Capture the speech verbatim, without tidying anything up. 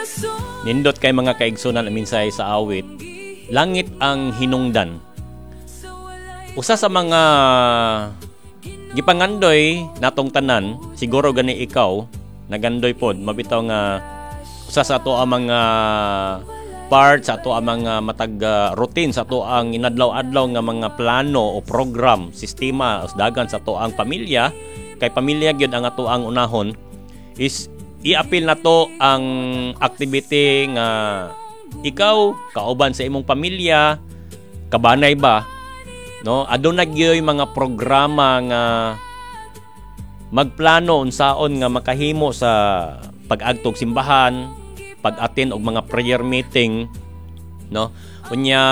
Nindot kay mga kaigsunan minsay sa awit, langit ang hinungdan. Usa sa mga gipangandoy natong tanan, siguro gani ikaw nagandoy pod, mabitaw nga usa sa ato ang mga part sa ato ang mga matag uh, routine sa ato ang inadlaw-adlaw nga mga plano o program, sistema dagan sa ato ang pamilya, kay pamilya gyud ang ato ang unahon, is i-appeal na to ang activity nga ikaw kauban sa imong pamilya kabanay ba, no, aduna gyoy mga programa nga magplano unsaon nga makahimo sa pag-agtog simbahan, pag-attend og mga prayer meeting, no, unya